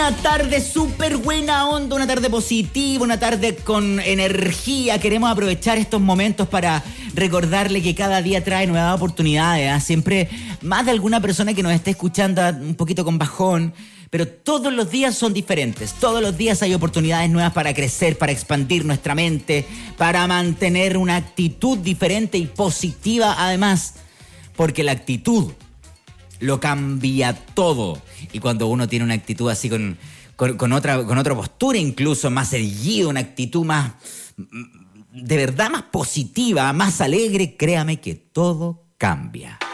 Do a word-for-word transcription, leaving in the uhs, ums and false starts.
Una tarde súper buena onda, una tarde positiva, una tarde con energía. Queremos aprovechar estos momentos para recordarle que cada día trae nuevas oportunidades, ¿eh? Siempre más de alguna persona que nos esté escuchando un poquito con bajón, pero todos los días son diferentes. Todos los días hay oportunidades nuevas para crecer, para expandir nuestra mente, para mantener una actitud diferente y positiva además, porque la actitud lo cambia todo. Y cuando uno tiene una actitud así con, con, con, otra, con otra postura incluso más erguida, una actitud más, de verdad más positiva, más alegre, créame que todo cambia.